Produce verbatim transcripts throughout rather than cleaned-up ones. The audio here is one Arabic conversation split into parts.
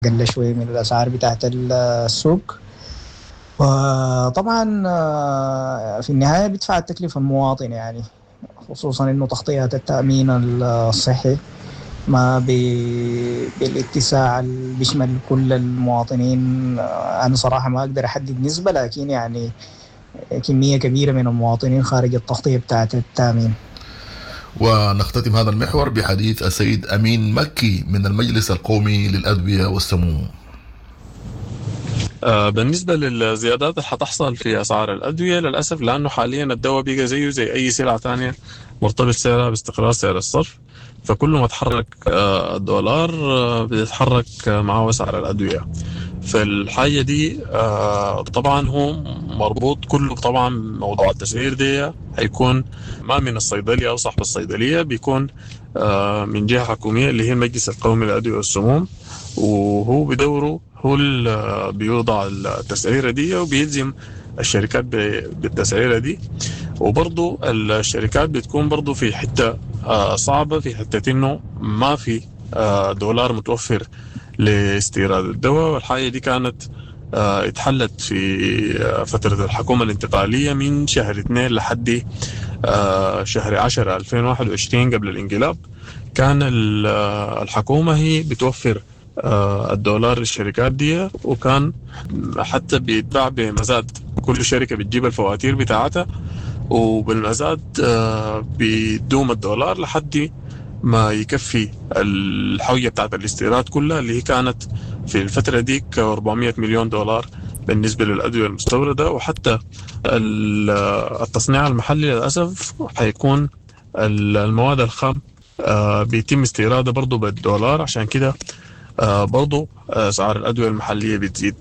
قل شوية من الأسعار بتاعت السوق. وطبعا في النهاية بيدفع التكلفة المواطن يعني، خصوصا إنه تغطية التأمين الصحي ما بالاتساع اللي بيشمل كل المواطنين. أنا صراحة ما أقدر أحدد نسبة، لكن يعني كمية كبيرة من المواطنين خارج التغطية بتاعة التأمين. ونختتم هذا المحور بحديث السيد أمين مكي من المجلس القومي للأدوية والسموم. آه بالنسبة للزيادات اللي حتحصل في أسعار الأدوية، للأسف لأنه حاليا الدواء بيجي زيه زي أي سلعة تانية مرتبط سعرها باستقرار سعر الصرف، فكل ما تحرك آه الدولار آه بيتحرك آه معه أسعار الأدوية. فالحاجة دي آه طبعا هو مربوط كله، طبعا موضوع التسعير دي هيكون ما من الصيدلية أو صاحب الصيدلية، بيكون آه من جهة حكومية اللي هي المجلس القومي للأدوية والسموم، وهو بدوره هو اللي بيوضع التسعيرة دي وبيلزم الشركات بالتسعيرة دي. وبرضو الشركات بتكون برضو في حتة آه صعبة، في حتة إنه ما في آه دولار متوفر لاستيراد الدواء. والحاجة دي كانت آه اتحلت في فترة الحكومة الانتقالية من شهر اثنين لحد آه شهر عشرة ألفين وواحد وعشرين قبل الانقلاب. كان الحكومة هي بتوفر آه الدولار للشركات دي، وكان حتى بيتباع بمزاد، كل شركة بتجيب الفواتير بتاعتها وبالمزاد آه بيدوم الدولار لحد ما يكفي الحوية بتاعت الاستيراد كلها، اللي هي كانت في الفترة ديك أربعمائة مليون دولار بالنسبة للأدوية المستوردة. وحتى التصنيع المحلي للأسف حيكون المواد الخام آه بيتم استيراده برضو بالدولار، عشان كده آه برضو أسعار الأدوية المحلية بتزيد.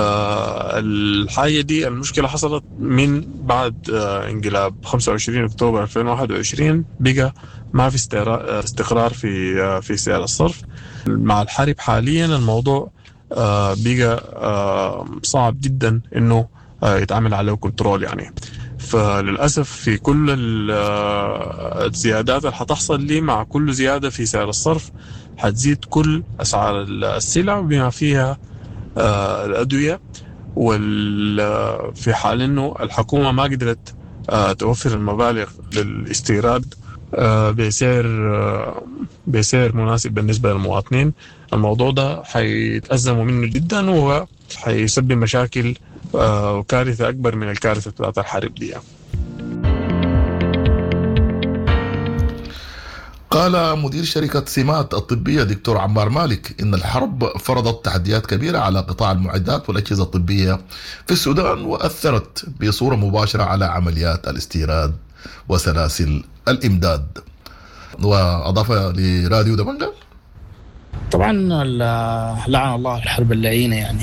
فالحاجة دي المشكلة حصلت من بعد آه انقلاب خمسة وعشرين أكتوبر ألفين وواحد وعشرين، بقى ما في استقرار في آه في سعر الصرف. مع الحرب حاليا الموضوع آه بقى آه صعب جدا إنه آه يتعامل عليه كنترول يعني. فللأسف في كل الزيادات اللي حتحصل لي، مع كل زيادة في سعر الصرف حتزيد كل أسعار السلع بما فيها آه الأدوية. وفي حال إنه الحكومة ما قدرت آه توفر المبالغ للاستيراد آه بسعر آه بسعر مناسب بالنسبة للمواطنين، الموضوع ده حيتأزموا منه جدا، وهو حيسبب مشاكل آه وكارثة أكبر من الكارثة بتاعت الحرب دي. قال مدير شركة سمات الطبية دكتور عمار مالك إن الحرب فرضت تحديات كبيرة على قطاع المعدات والأجهزة الطبية في السودان، وأثرت بصورة مباشرة على عمليات الاستيراد وسلاسل الإمداد. وأضاف لراديو دمنجل: طبعا لعن الله الحرب اللعينة يعني،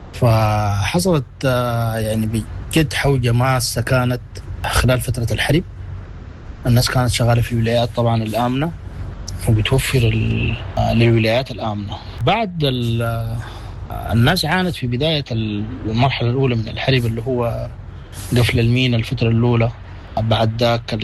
فحصلت يعني بجد حوجة ماسة كانت خلال فترة الحرب. الناس كانت شغالة في ولايات طبعا الآمنة وبتوفر للولايات الآمنة. بعد الناس عانت في بداية المرحلة الأولى من الحرب اللي هو قفل المينا الفترة الأولى. بعد ذاك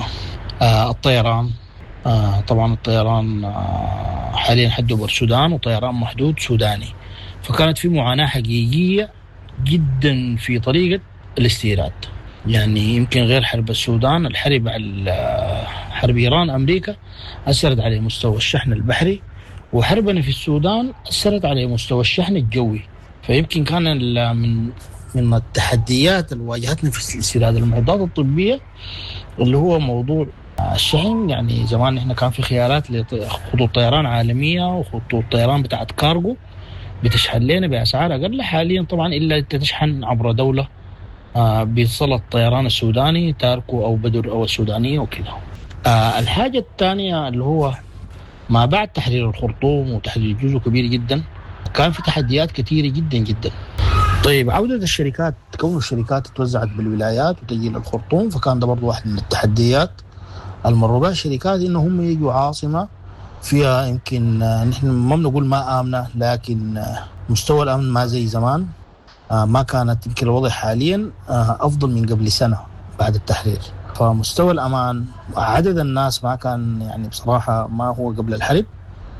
الطيران، طبعا الطيران حاليا حدوا بالسودان وطيران محدود سوداني، فكانت في معاناة حقيقية جدا في طريقة الاستيراد. يعني يمكن غير حرب السودان، الحرب على حرب إيران أمريكا أثرت على مستوى الشحن البحري، وحربنا في السودان أثرت على مستوى الشحن الجوي. فيمكن كان من من التحديات اللي واجهتنا في استيراد المعدات الطبية اللي هو موضوع الشحن. يعني زمان إحنا كان في خيارات لخطوط طيران عالمية وخطوط طيران بتاعت كارغو بتشحن لنا بأسعار أقل. حاليا طبعا إلا تشحن عبر دولة آه بيصل الطيران السوداني تاركو أو بدر أو السودانية وكذا. آه الحاجة الثانية اللي هو ما بعد تحرير الخرطوم وتحرير جزء كبير جدا، كان في تحديات كثيرة جدا جدا. طيب عودة الشركات، كون الشركات توزعت بالولايات وتجي للخرطوم، فكان ده برضو واحد من التحديات المروا بها الشركات، إنهم يجوا عاصمة فيها يمكن آه نحن ما بنقول ما آمنة، لكن آه مستوى الأمن ما زي زمان. آه ما كانت يمكن الوضع حاليا آه أفضل من قبل سنة بعد التحرير. فمستوى الأمان، عدد الناس ما كان يعني بصراحة ما هو قبل الحرب.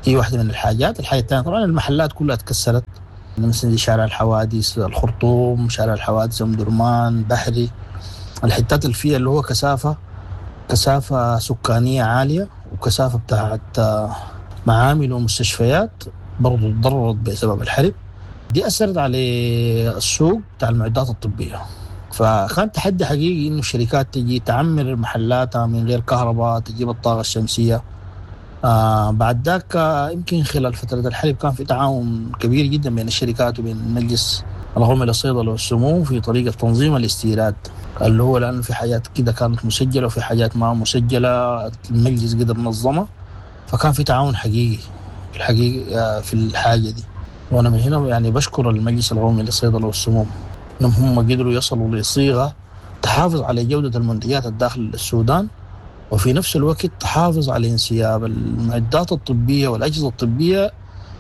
هي واحدة من الحاجات. الحاجة الثانية طبعا المحلات كلها تكسرت، مثل شارع الحوادث الخرطوم، شارع الحوادث أم درمان، بحري، الحتات اللي فيها اللي هو كثافة كثافة سكانية عالية وكثافة بتاعت معامل ومستشفيات برضو تضررت بسبب الحرب. دي أثرت على السوق بتاع المعدات الطبية، فكان تحدي حقيقي إنه الشركات تجي تعمر محلاتها من غير كهرباء، تجيب الطاقة الشمسية. آه بعد ذاك يمكن خلال فترة الحرب كان في تعاون كبير جدا بين الشركات وبين المجلس القومي للصيدلة والسموم في طريقة تنظيم الاستيراد، اللي هو لأنه في حاجات كده كانت مسجلة وفي حاجات ما مسجلة، المجلس قدر نظمها، فكان في تعاون حقيقي في الحقيقة في الحاجة دي. وأنا من هنا يعني بشكر المجلس القومي للصيدلة والسموم إنهم هم قدروا يصلوا لصيغة تحافظ على جودة المنتجات الداخل السودان، وفي نفس الوقت تحافظ على انسياب المعدات الطبية والأجهزة الطبية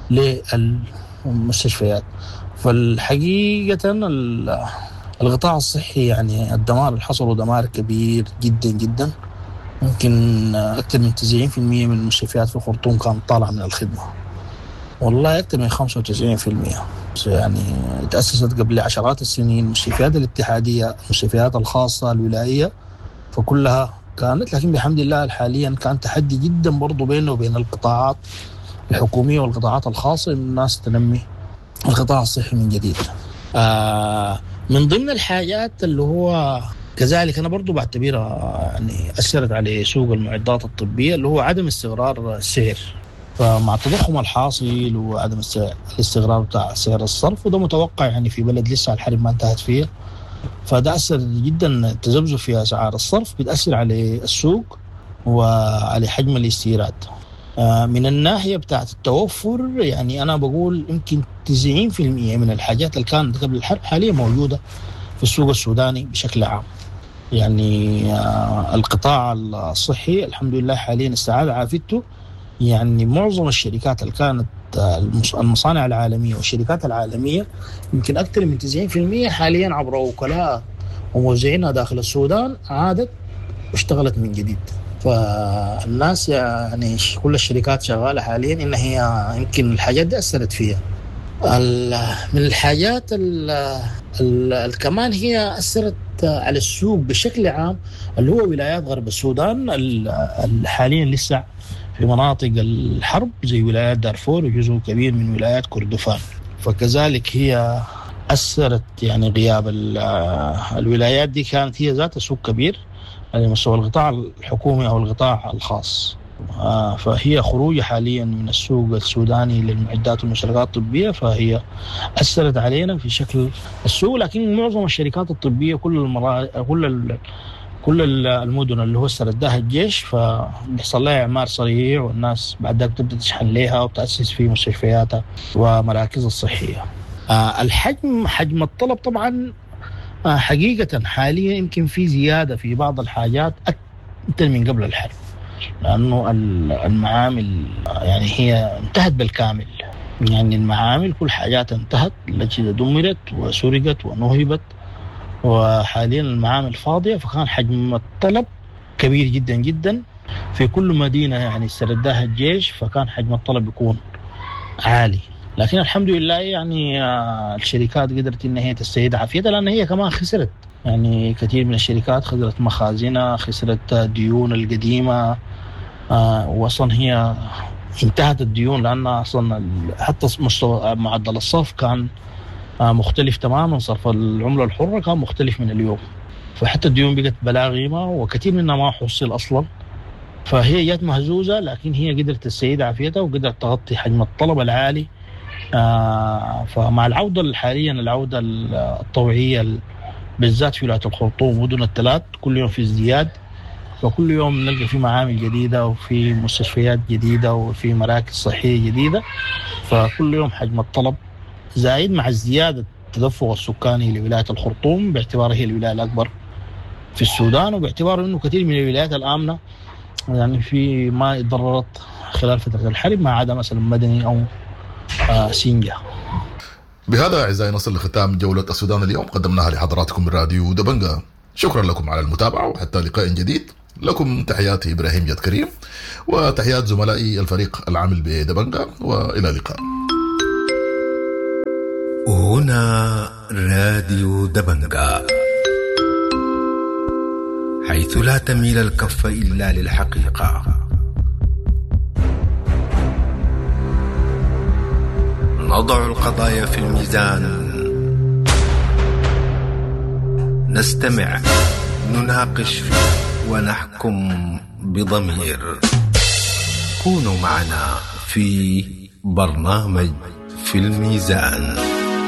للمستشفيات. فالحقيقة القطاع الصحي يعني الدمار اللي حصله دمار كبير جدا جدا، ممكن أكثر من تسعين بالمئة من المستشفيات في الخرطوم كانت طالعة من الخدمة، والله أكثر من خمسة وتسعين بالمئة. يعني تأسست قبل عشرات السنين المستشفيات الاتحادية، المستشفيات الخاصة الولائية، فكلها كانت، لكن بحمد الله حاليا كان تحدي جدا برضو بينه وبين القطاعات الحكومية والقطاعات الخاصة إن الناس تنمي القطاع الصحي من جديد. آه من ضمن الحاجات اللي هو كذلك أنا برضو بعتبرها يعني أثرت على سوق المعدات الطبية اللي هو عدم استقرار السعر. فمع التضخم الحاصل وعدم الاستقرار بتاع سعر الصرف، وده متوقع يعني في بلد لسه الحرب ما انتهت فيها، فده أثر جدا. التذبذب في أسعار الصرف بتأثر على السوق وعلى حجم الاستيراد. من الناحية بتاعت التوفر يعني أنا بقول يمكن تسعين بالمئة من الحاجات اللي كانت قبل الحرب حاليا موجودة في السوق السوداني بشكل عام. يعني القطاع الصحي الحمد لله حاليا استعاد عافيته. يعني معظم الشركات اللي كانت المصانع العالمية والشركات العالمية يمكن أكثر من تسعين بالمئة حاليا عبر وكلاء وموزعينها داخل السودان عادت واشتغلت من جديد. فالناس يعني كل الشركات شغالة حاليا إن هي يمكن الحاجات دي أثرت فيها. من الحاجات الكمان هي أثرت على السوق بشكل عام اللي هو ولايات غرب السودان حاليا لسه في مناطق الحرب زي ولايات دارفور وجزء كبير من ولايات كردفان، فكذلك هي أثرت يعني غياب الولايات دي كانت هي ذات سوق كبير على مستوى القطاع الحكومي أو القطاع الخاص. فهي خروج حاليا من السوق السوداني للمعدات والمشتركات الطبية، فهي أثرت علينا في شكل السوق. لكن معظم الشركات الطبية كل المرا... كل ال... كل المدن اللي هو استردها الجيش فبيحصل لها إعمار سريع، والناس بعد ذلك تبدأ تشحن لها وتأسس في مستشفياتها ومراكز الصحية. آه الحجم حجم الطلب طبعا آه حقيقة حاليا يمكن في زيادة في بعض الحاجات أكثر من قبل الحرب، لأنه المعامل يعني هي انتهت بالكامل. يعني المعامل كل حاجات انتهت، الأجهزة دمرت وسرقت ونهبت، وحاليا المعامل فاضية، فكان حجم الطلب كبير جدا جدا في كل مدينة يعني استردها الجيش، فكان حجم الطلب يكون عالي. لكن الحمد لله يعني الشركات قدرت إن هي تستعيد عافيتها، لأن هي كمان خسرت. يعني كثير من الشركات خسرت مخازنها، خسرت ديون القديمة، وأصلا هي انتهت الديون لأن أصلا حتى مستوى معدل الصرف كان مختلف تماما، صرف العملة الحرة كان مختلف من اليوم، فحتى الديون بقت بلا قيمة وكثير منها ما حصل أصلا. فهي جات مهزوزة، لكن هي قدرت تستعيد عافيتها وقدرت تغطي حجم الطلب العالي. فمع العودة حاليا العودة الطوعية بالذات في ولاية الخرطوم ومدن الثلاث كل يوم في ازدياد، فكل يوم نلقى في معامل جديدة وفي مستشفيات جديدة وفي مراكز صحية جديدة، فكل يوم حجم الطلب زايد مع الزيادة التدفق السكاني لولاية الخرطوم باعتبارها هي الولاية الأكبر في السودان، وباعتبار أنه كثير من الولايات الآمنة يعني في ما اتضررت خلال فترة الحرب ما عدا مثلا مدني أو آه سينجا. بهذا أعزائي نصل لختام جولة السودان اليوم قدمناها لحضراتكم من راديو دبنجة. شكرا لكم على المتابعة وحتى لقاء جديد لكم تحياتي إبراهيم جد كريم وتحيات زملائي الفريق العامل بدبنجة، وإلى اللقاء. هنا راديو دبنجة، حيث لا تميل الكف إلا للحقيقة. نضع القضايا في الميزان، نستمع، نناقش ونحكم بضمير. كونوا معنا في برنامج في الميزان.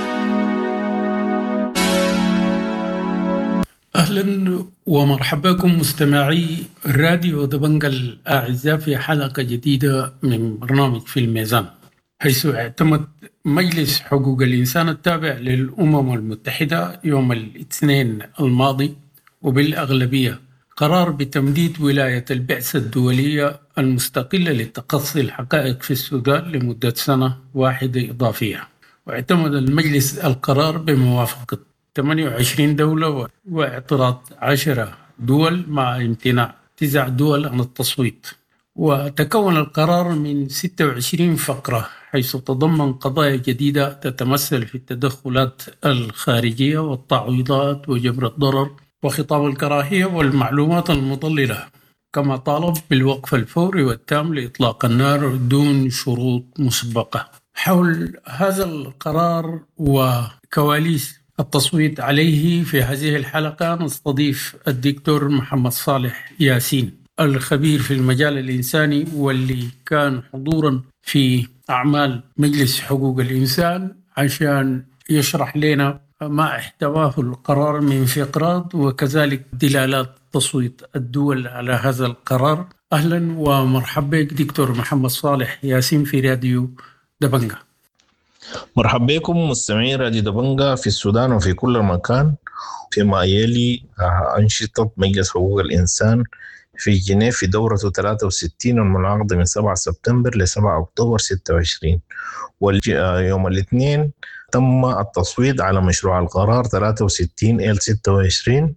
أهلا ومرحبا بكم مستمعي راديو دبنجة الأعزاء في حلقة جديدة من برنامج في الميزان، حيث اعتمد مجلس حقوق الإنسان التابع للأمم المتحدة يوم الاثنين الماضي وبالأغلبية قرار بتمديد ولاية البعثة الدولية المستقلة لتقصي الحقائق في السودان لمدة سنة واحدة إضافية. واعتمد المجلس القرار بموافقة ثمانية وعشرين دولة واعتراض عشرة دول مع امتناع تسع دول عن التصويت. وتكون القرار من ستة وعشرين فقرة، حيث تضمن قضايا جديدة تتمثل في التدخلات الخارجية والتعويضات وجبر الضرر وخطاب الكراهية والمعلومات المضللة، كما طالب بالوقف الفوري والتام لإطلاق النار دون شروط مسبقة. حول هذا القرار وكواليس التصويت عليه في هذه الحلقة نستضيف الدكتور محمد صالح ياسين، الخبير في المجال الإنساني واللي كان حضورا في أعمال مجلس حقوق الإنسان، عشان يشرح لنا ما احتواه القرار من فقرات وكذلك دلالات تصويت الدول على هذا القرار. أهلا ومرحبا بك دكتور محمد صالح ياسين في راديو دبنجة. مرحبا بكم مستمعين راديو دبنجة في السودان وفي كل مكان. فيما يلي أنشطة مجلس حقوق الإنسان في جنيف في دورته ثلاثة وستين المنعقدة من سبعة سبتمبر ل سبعة أكتوبر ستة وعشرين، ويوم الاثنين تم التصويت على مشروع القرار ثلاثة وستين إلى ستة وعشرين،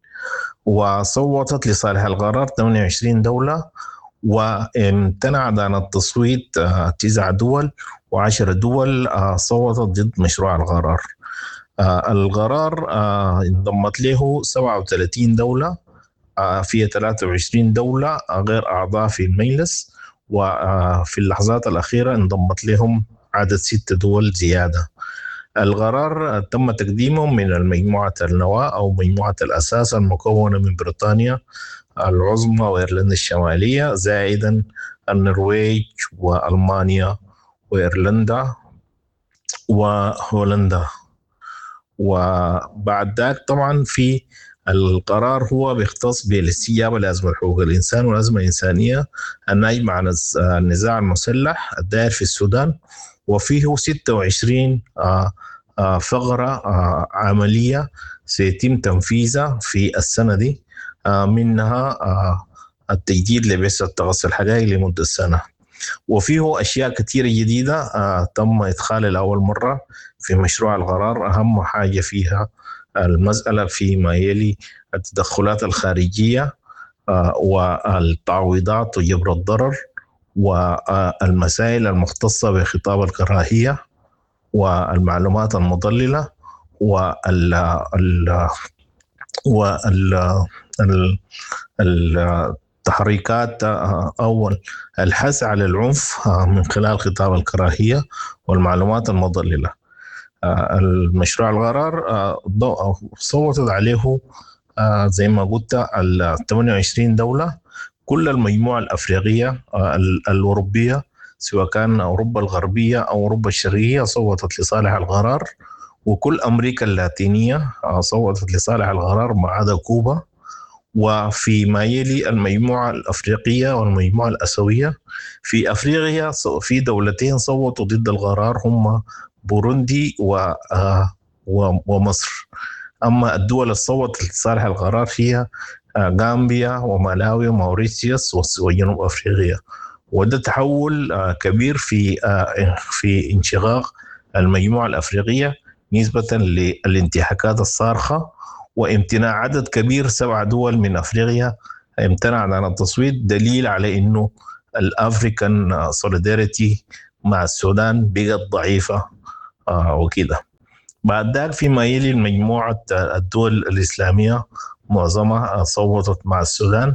وصوتت لصالح القرار ثمانية وعشرين دولة، وامتنعت عن التصويت تسع دول، وعشر دول صوتت ضد مشروع القرار. القرار انضمت له سبعة وثلاثين دولة، فيها ثلاثة وعشرين دولة غير أعضاء في المجلس، وفي اللحظات الأخيرة انضمت لهم عدد ست دول زيادة. القرار تم تقديمه من المجموعة النواة أو مجموعة الأساس المكونة من بريطانيا العظمى وإيرلندا الشمالية، زائدا النرويج وألمانيا وإيرلندا وهولندا. وبعد ذلك طبعا في القرار هو بيختص بالاستجابة لأزمة حقوق الإنسان والأزمة الإنسانية الناجمة عن النزاع المسلح الدائر في السودان، وفيه ستة وعشرين فقرة عملية سيتم تنفيذها في السنة دي، منها التجديد لبعثة تقصي الحقائق لمدة سنة. وفيه أشياء كثيرة جديدة تم إدخالها لأول مرة في مشروع القرار. أهم حاجة فيها المسألة فيما يلي التدخلات الخارجية والتعويضات وجبر الضرر، والمسائل المختصة بخطاب الكراهية والمعلومات المضللة والتحريكات أو الحث على العنف من خلال خطاب الكراهية والمعلومات المضللة. المشروع القرار صوتت عليه زي ما قلت ال ثمانية وعشرين دولة، كل المجموعة الأفريقية الأوروبية سواء كان أوروبا الغربية أو أوروبا الشرقية صوتت لصالح القرار، وكل أمريكا اللاتينية صوتت لصالح القرار ما عدا كوبا. وفيما يلي المجموعة الأفريقية والمجموعة الأسيوية، في أفريقيا في دولتين صوتوا ضد القرار هم بوروندي ومصر. أما الدول اللي صوتت لصالح القرار هي غامبيا ومالاوي وموريتيوس وجنوب أفريقيا. وده تحول كبير في في انشقاق المجموعة الأفريقية نسبة للانتهاكات الصارخة وامتناع عدد كبير سبع دول من أفريقيا امتنعت عن التصويت، دليل على إنه الأفريكان سوليداريتي مع السودان بقت ضعيفة آه وكده. بعد ذلك فيما يلي المجموعة الدول الإسلامية معظمها صوتت مع السودان،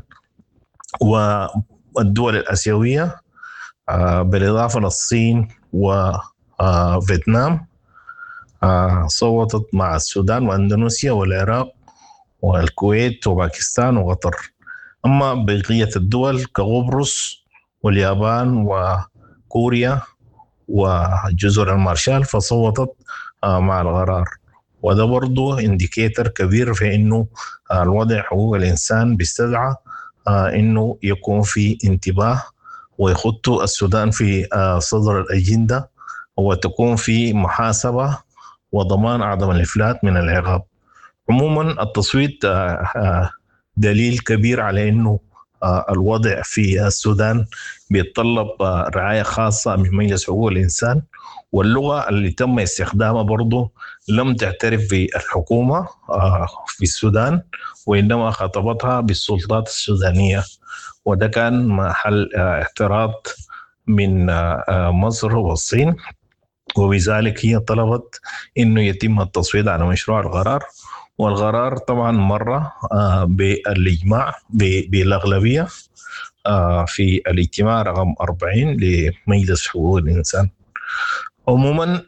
والدول الآسيوية آه بالإضافة للصين وفيتنام آه صوتت مع السودان وأندونيسيا والعراق والكويت وباكستان وقطر. أما بقية الدول كقبرص واليابان وكوريا وجزر المارشال فصوتت مع القرار. وده برضو انديكيتر كبير في انه الوضع حقوق الانسان بيستدعى انه يكون في انتباه ويخط السودان في صدر الاجنده، وتكون في محاسبه وضمان عدم الافلات من العقاب. عموما التصويت دليل كبير على انه الوضع في السودان بيتطلب رعاية خاصة من مجلس حقوق الإنسان، واللغة اللي تم استخدامها برضو لم تعترف بالحكومة في السودان، وإنما خاطبتها بالسلطات السودانية، وده كان محل اعتراض من مصر والصين، وبذلك هي طلبت إنه يتم التصويت على مشروع القرار. والقرار طبعا مرة بالإجماع بالأغلبية في الاجتماع رقم أربعين لمجلس حقوق الإنسان. عموما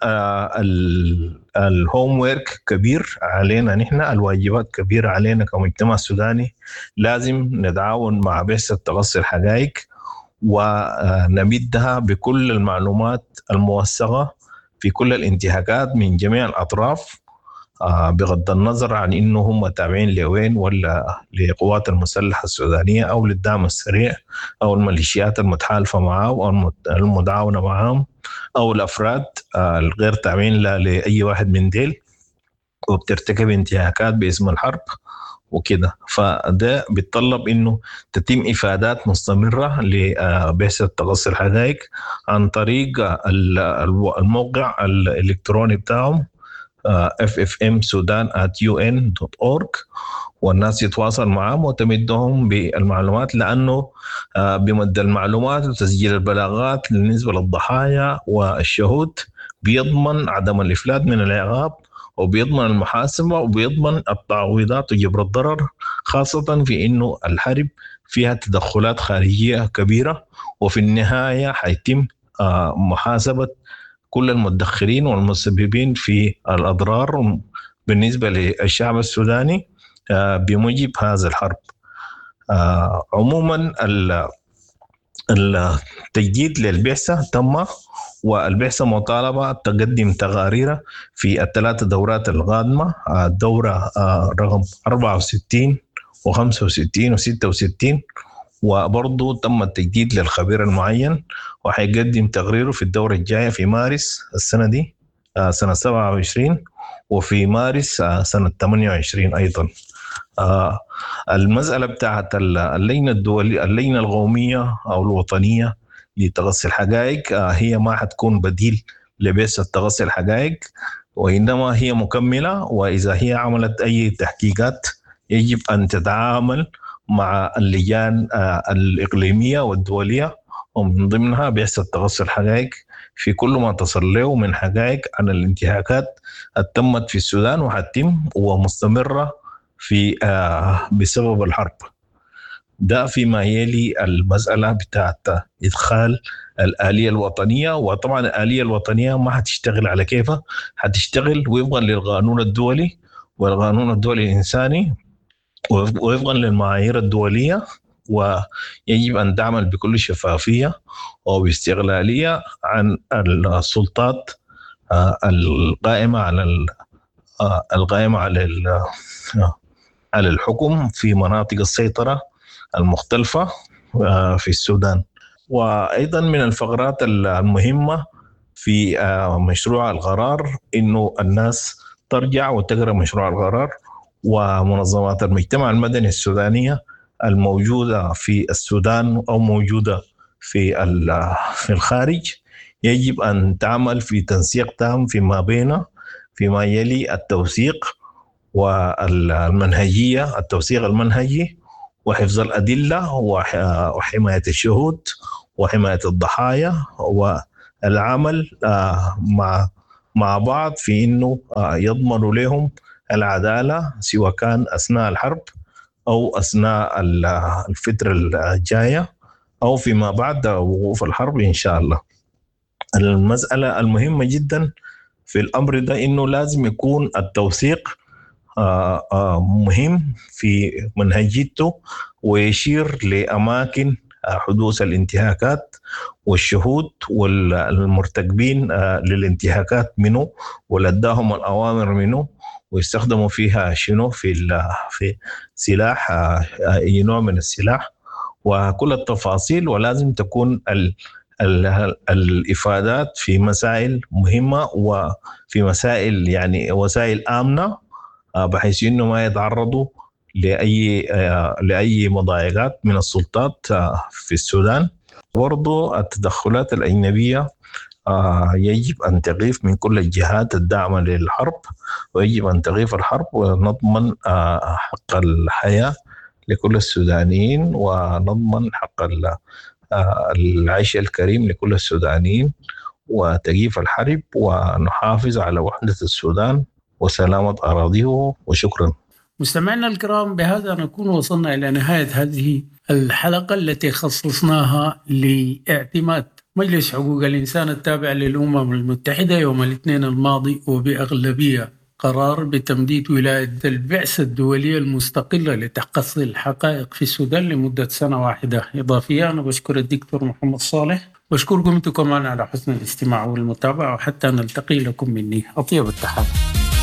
الهوم ويرك كبير علينا نحن، الواجبات كبيرة علينا كمجتمع سوداني. لازم نتعاون مع بعثة تقصي الحقائق ونمدها بكل المعلومات الموثقة في كل الانتهاكات من جميع الأطراف، بغض النظر عن إنه هم تابعين لوين ولا لقوات المسلحة السودانية أو للدعم السريع أو الميليشيات المتحالفة معه أو المدعونة معهم أو الأفراد الغير تابعين لأي واحد من ديل وبترتكب انتهاكات باسم الحرب وكده. فده بيتطلب إنه تتم إفادات مستمرة لبعثة تقصي الحقائق عن طريق الموقع الإلكتروني بتاعهم اف اف ام سودان آت يو إن دوت أورج، والناس يتواصل معهم وتمدهم بالمعلومات، لأنه بمد المعلومات وتسجيل البلاغات بالنسبة للضحايا والشهود بيضمن عدم الإفلات من العقاب، وبيضمن المحاسبة، وبيضمن التعويضات وجبر الضرر، خاصة في إنه الحرب فيها تدخلات خارجية كبيرة، وفي النهاية حيتم محاسبة كل المدخرين والمسببين في الأضرار بالنسبة للشعب السوداني بموجب هذا الحرب. عموما التجديد للبعثة تم، والبعثة مطالبة تقدم تقارير في الثلاث دورات القادمة، الدورة رقم أربعة وستين وخمسة وستين وستة وستين، وبرضو تم التجديد للخبير المعين وحيقدم تقريره في الدورة الجاية في مارس السنة دي سنة سبعة وعشرين، وفي مارس سنة ثمانية وعشرين أيضا. المسألة بتاعت اللجنة الدولية اللجنة القومية أو الوطنية لتقصي الحقائق هي ما حتكون بديل لبعثة تقصي الحقائق، وإنما هي مكملة، وإذا هي عملت أي تحقيقات يجب أن تتعامل مع اللجان الإقليمية والدولية، ومن ضمنها بعثة تقصي الحقائق في كل ما تصل له من حقائق عن الانتهاكات التمت في السودان وحتم ومستمرة في بسبب الحرب. ده فيما يلي المسألة بتاعت إدخال الآلية الوطنية. وطبعا الآلية الوطنية ما حتشتغل على كيفها، حتشتغل وفقا للقانون الدولي والقانون الدولي الإنساني وفقا للمعايير الدولية، ويجب أن تعمل بكل شفافية وباستقلالية عن السلطات القائمة على القائمة على على الحكم في مناطق السيطرة المختلفة في السودان. وأيضا من الفقرات المهمة في مشروع القرار إنه الناس ترجع وتقرأ مشروع القرار، ومنظمات المجتمع المدني السودانية الموجودة في السودان أو موجودة في في الخارج يجب أن تعمل في تنسيق تام فيما بينه فيما يلي التوثيق والمنهجية، التوثيق المنهجي وحفظ الأدلة وحماية الشهود وحماية الضحايا والعمل مع مع بعض في إنه يضمنوا لهم العدالة سواء كان أثناء الحرب أو أثناء الفترة الجاية أو فيما بعد وقوف الحرب إن شاء الله. المسألة المهمة جدا في الأمر ده إنه لازم يكون التوثيق مهم في منهجيته ويشير لأماكن حدوث الانتهاكات والشهود والمرتكبين للانتهاكات منه ولداهم الأوامر منه ويستخدموا فيها شنو في في سلاح أي نوع من السلاح وكل التفاصيل. ولازم تكون ال ال الإفادات في مسائل مهمة وفي مسائل يعني وسائل آمنة بحيث إنه ما يتعرضوا لأي لأي مضايقات من السلطات في السودان. برضو التدخلات الأجنبية يجب أن تغيف من كل الجهات الداعمة للحرب ويجب أن تغيف الحرب ونضمن حق الحياة لكل السودانيين ونضمن حق العيش الكريم لكل السودانيين وتغيف الحرب ونحافظ على وحدة السودان وسلامة أراضيه. وشكرا. مستمعينا الكرام، بهذا نكون وصلنا إلى نهاية هذه الحلقة التي خصصناها لاعتماد مجلس حقوق الإنسان التابع للأمم المتحدة يوم الاثنين الماضي وبأغلبية قرار بتمديد ولاية البعثة الدولية المستقلة لتحقيق الحقائق في السودان لمدة سنة واحدة إضافية. أنا بشكر الدكتور محمد صالح، بشكركم أنتم كمان على حسن الاستماع والمتابعة، وحتى نلتقي لكم مني أطيب التحيات.